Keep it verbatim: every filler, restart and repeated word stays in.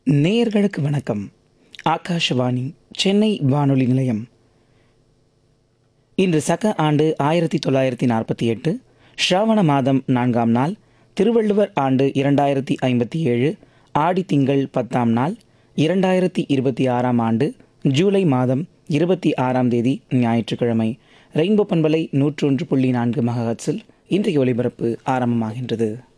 நேயர்களுக்கு வணக்கம். ஆகாஷவாணி சென்னை வானொலி நிலையம். இன்று சக ஆண்டு ஆயிரத்தி தொள்ளாயிரத்தி நாற்பத்தி எட்டு ஸ்ராவண மாதம் நான்காம் நாள், திருவள்ளுவர் ஆண்டு இரண்டாயிரத்தி ஐம்பத்தி ஏழு ஆடி திங்கள் பத்தாம் நாள், இரண்டாயிரத்தி இருபத்தி ஆறாம் ஆண்டு ஜூலை மாதம் இருபத்தி ஆறாம் தேதி ஞாயிற்றுக்கிழமை. ரெயின்போ பண்பலை நூற்றொன்று புள்ளி நான்கு மெகாஹெர்ட்ஸில் இன்றைய ஒலிபரப்பு ஆரம்பமாகின்றது.